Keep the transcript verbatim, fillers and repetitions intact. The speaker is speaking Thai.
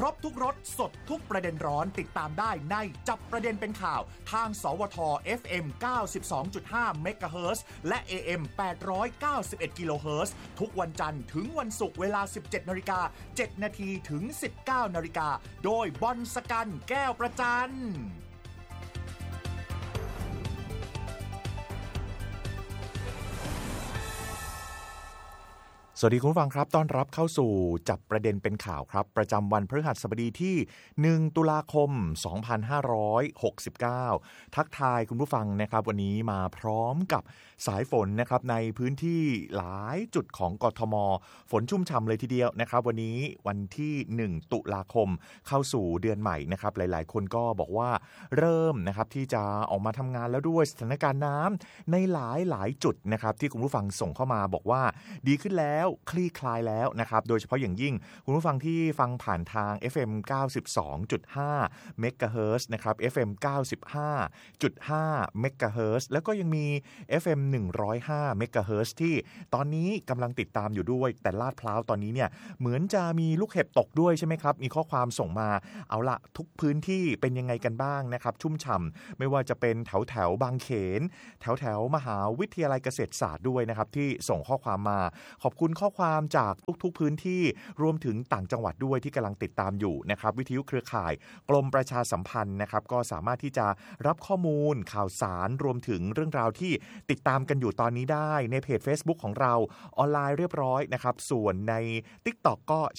รบทุกรสสดทุกประเด็นร้อนติดตามได้ในจับประเด็นเป็นข่าวทางสวท เอฟ เอ็ม เก้าสิบสองจุดห้า เมกะเฮิรตซ์และ เอ เอ็ม แปดร้อยเก้าสิบเอ็ด กิโลเฮิรตซ์ทุกวันจันทร์ถึงวันศุกร์เวลา สิบเจ็ดนาฬิกาเจ็ดนาทีถึง สิบเก้านาฬิกาโดยบอลสกันแก้วประจันสวัสดีคุณผู้ฟังครับต้อนรับเข้าสู่จับประเด็นเป็นข่าวครับประจำวันพฤหัสบดีที่หนึ่งตุลาคมสองพันห้าร้อยหกสิบเก้าทักทายคุณผู้ฟังนะครับวันนี้มาพร้อมกับสายฝนนะครับในพื้นที่หลายจุดของกทมฝนชุ่มฉ่ำเลยทีเดียวนะครับวันนี้วันที่หนึ่งตุลาคมเข้าสู่เดือนใหม่นะครับหลายๆคนก็บอกว่าเริ่มนะครับที่จะออกมาทำงานแล้วด้วยสถานการณ์น้ำในหลายหลายจุดนะครับที่คุณผู้ฟังส่งเข้ามาบอกว่าดีขึ้นแล้วคลี่คลายแล้วนะครับโดยเฉพาะอย่างยิ่งคุณผู้ฟังที่ฟังผ่านทาง เอฟ เอ็ม เก้าสิบสองจุดห้า เมกะเฮิรตซ์นะครับ เอฟ เอ็ม เก้าสิบห้าจุดห้า เมกะเฮิรตซ์แล้วก็ยังมี เอฟ เอ็ม หนึ่งร้อยห้า เมกะเฮิรตซ์ที่ตอนนี้กำลังติดตามอยู่ด้วยแต่ลาดพร้าวตอนนี้เนี่ยเหมือนจะมีลูกเห็บตกด้วยใช่ไหมครับมีข้อความส่งมาเอาละทุกพื้นที่เป็นยังไงกันบ้างนะครับชุ่มฉ่ำไม่ว่าจะเป็นแถวแถวบางเขนแถวแถวมหาวิทยาลัยเกษตรศาสตร์ด้วยนะครับที่ส่งข้อความมาขอบคุณข้อความจากทุกๆพื้นที่รวมถึงต่างจังหวัดด้วยที่กำลังติดตามอยู่นะครับวิทยุเครือข่ายกรมประชาสัมพันธ์นะครับก็สามารถที่จะรับข้อมูลข่าวสารรวมถึงเรื่องราวที่ติดตามกันอยู่ตอนนี้ได้ในเพจ Facebook ของเราออนไลน์เรียบร้อยนะครับส่วนใน TikTok ก็